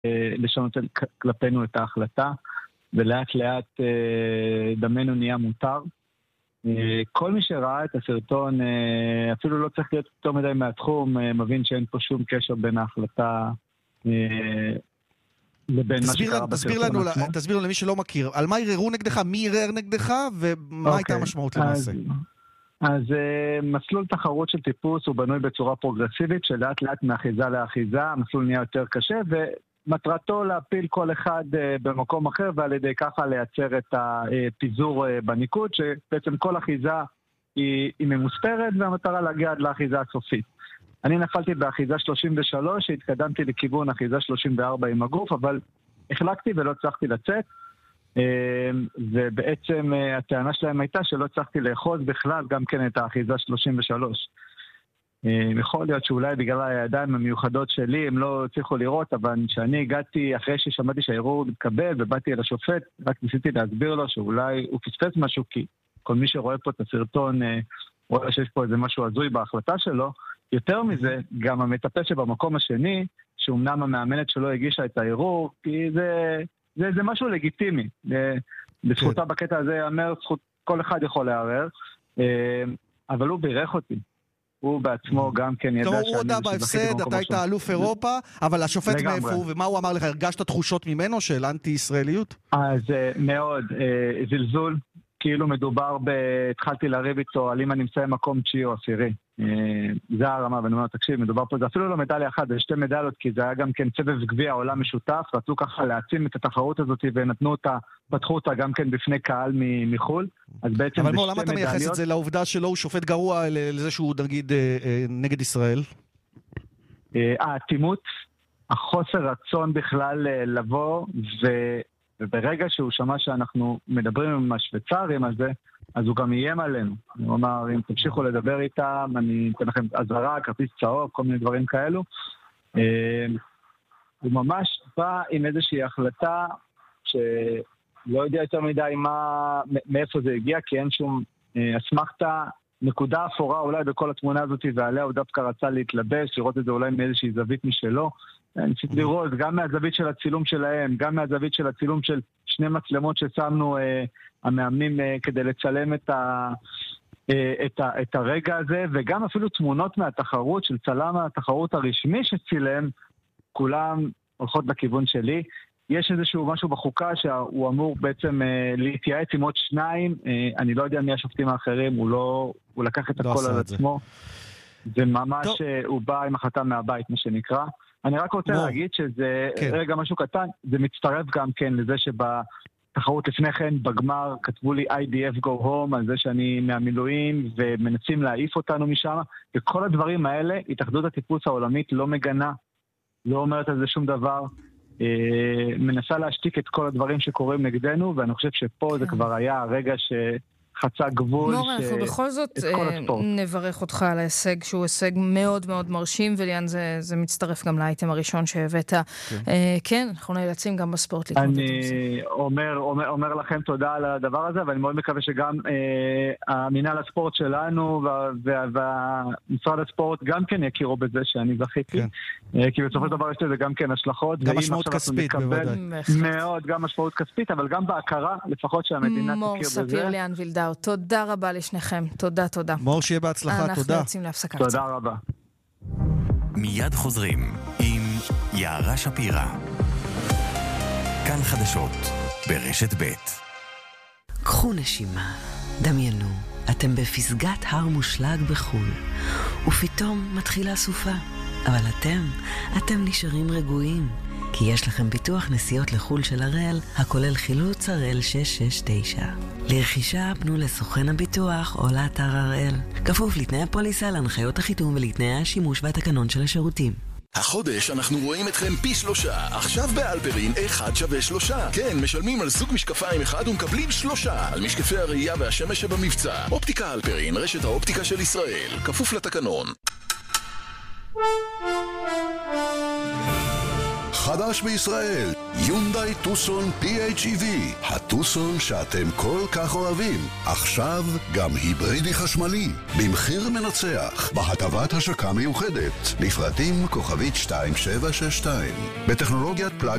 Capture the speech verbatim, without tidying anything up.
לשנות כלפינו את ההחלטה, ולאט לאט דמנו נהיה מותר. כל מי שראה את הסרטון, אפילו לא צריך להיות יותר מדי מהתחום, מבין שאין פה שום קשר בין ההחלטה לבין מה שקרה בסרטון עצמו. תסביר לנו למי שלא מכיר, על מה ערערו נגדך, מי ערער נגדך, ומה הייתה המשמעות למעשה? אז מסלול תחרות של טיפוס הוא בנוי בצורה פרוגרסיבית, שלאט לאט מאחיזה לאחיזה, המסלול נהיה יותר קשה, ומטרתו להפיל כל אחד במקום אחר, ועל ידי ככה לייצר את הפיזור בניקוד, שבעצם כל אחיזה היא, היא ממוספרת, והמטרה להגיע עד לאחיזה הסופית. אני נפלתי באחיזה שלושים ושלוש, התקדמתי לכיוון אחיזה שלושים וארבע עם הגוף, אבל החלקתי ולא הצלחתי לצאת, ובעצם הטענה שלהם הייתה שלא הצלחתי לאחוז בכלל גם כן את האחיזה שלושים ושלוש. יכול להיות שאולי בגלל הידיים המיוחדות שלי הם לא הצליחו לראות, אבל כשאני הגעתי אחרי ששמעתי שהערעור מתקבל ובאתי אל השופט, רק ניסיתי להסביר לו שאולי הוא פספס משהו, כי כל מי שרואה פה את הסרטון רואה שיש פה איזה משהו הזוי בהחלטה שלו. יותר מזה, גם המטפל שבמקום השני, שאומנם המאמנת שלו הגישה את הערעור, כי זה, זה, זה משהו לגיטימי. בזכותה בקטע הזה יאמר, זכות, כל אחד יכול לערער, אבל הוא בירך אותי. הוא בעצמו גם כן ידע שאני... הוא הודע בהפסד, אתה היית אלוף אירופה, אבל השופט מאיפה הוא, ומה הוא אמר לך? הרגשת תחושות ממנו של אנטי-ישראליות? אז מאוד, זלזול, כאילו מדובר ב... התחלתי להריב איתו על אם אני מסיים מקום תשיעי או עשירי. זה הרמה, ואני אומר, תקשיב, מדובר פה, זה אפילו לא מדליה אחת, זה שתי מדליות, כי זה היה גם כן סבב גביע עולם משותף, רצו ככה להעצים את התחרות הזאת, ונתנו אותה, פתחו אותה גם כן בפני קהל מחול, אז בעצם אבל למה אתה מייחס את זה לעובדה שלו, הוא שופט גרוע לזה שהוא נגיד נגד ישראל? האטימות, החוסר רצון בכלל לבוא, וברגע שהוא שמע שאנחנו מדברים עם השוויצרים על זה, אז הוא גם יהיה עלינו. הוא אמר, אם תמשיכו לדבר איתם, אני אתן לכם עזרה, כרטיס צהוב, כל מיני דברים כאלו. הוא ממש בא עם איזושהי החלטה שלא יודע יותר מדי מה, מאיפה זה הגיע, כי אין שום אסמכתה, נקודה אפורה אולי בכל התמונה הזאת, ועליה הוא דווקא רצה להתלבש, לראות את זה אולי מאיזושהי זווית משלו. ניסיתי לראות גם מהזווית של הצילום שלהם, גם מהזווית של הצילום של שני מצלמות ששמנו אה, המאמנים אה, כדי לצלם את, ה, אה, את, ה, את הרגע הזה, וגם אפילו תמונות מהתחרות של צלם התחרות הרשמי שצילם, כולם הולכות בכיוון שלי. יש איזשהו משהו בחוקה שהוא אמור בעצם אה, להתייעץ עם עוד שניים, אה, אני לא יודע מי השופטים האחרים, הוא, לא, הוא לקח את הכל על עצמו, זה ממש אה, הוא בא עם החלטה מהבית, מה שנקרא. אני רק רוצה בוא. להגיד שזה, כן. רגע משהו קטן, זה מצטרף גם כן לזה שבתחרות לפני כן, בגמר, כתבו לי איי די אף go home, על זה שאני מהמילואים, ומנסים להעיף אותנו משם, וכל הדברים האלה, התאחדות הטיפוס העולמית לא מגנה, לא אומרת על זה שום דבר, אה, מנסה להשתיק את כל הדברים שקורים נגדנו, ואני חושב שפה כן. זה כבר היה הרגע ש... חצה גבול מור, אנחנו בכל זאת נברך אותך על ההישג שהוא הישג מאוד מאוד מרשים, וליאן זה, זה מצטרף גם לאייטם הראשון שהבאת. כן, אנחנו נאלצים גם בספורט להתמודד עם זה. אני אומר, אומר, אומר לכם תודה על הדבר הזה, ואני מאוד מקווה שגם המינהל הספורט שלנו ומשרד הספורט גם כן יכירו בזה שאני זכיתי, כי בסופו של דבר יש לזה גם כן השלכות. גם משמעות כספית בוודאי. מאוד, גם משמעות כספית, אבל גם בהכרה, לפחות שהמדינה תכיר בזה. מור ספיר, ליאן וילדאו, תודה רבה לשניכם. תודה, תודה. מור, שיהיה בהצלחה, תודה. אנחנו יוצאים להפסקה. תודה רבה. מיד חוזרים עם יערה שפירא. כאן חדשות ברשת ב'. קחו נשימה, דמיינו, אתם בפסגת הר מושלג בחול, ופתאום מתחילה סופה. אבל אתם, אתם נשארים רגועים, כי יש לכם ביטוח נסיעות לחול של הראל, הכולל חילוץ הראל שש שש תשע. לרכישה פנו לסוכן הביטוח או לאתר הראל. כפוף לתנאי הפוליסה, להנחיות החיתום ולתנאי השימוש והתקנון של השירותים. החודש אנחנו רואים אתכם פי שלושה. עכשיו באלפרין אחד שווה שלושה. כן, משלמים על סוג משקפיים אחד ומקבלים שלושה. על משקפי הראייה והשמש שבמבצע. אופטיקה אלפרין, רשת האופטיקה של ישראל. כפוף לתקנון. חדש בישראל, יונדאי טוסון פי אייץ' אי וי, הטוסון שאתם כל כך אוהבים, עכשיו גם היברידי חשמלי, במחיר מנצח, בהטבת השקה מיוחדת, לפרטים כוכבית שתיים שבע שש שתיים, בטכנולוגיית פלאג